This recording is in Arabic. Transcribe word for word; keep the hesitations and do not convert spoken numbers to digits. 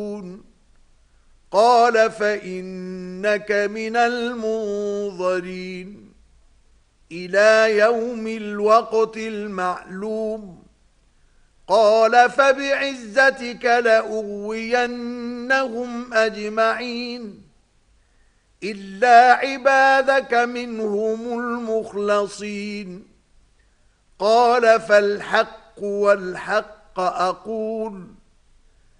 قال فإنك من المنظرين إلى يوم الوقت المعلوم قال فبعزتك لأغوينهم أجمعين إلا عبادك منهم المخلصين قال فالحق والحق أقول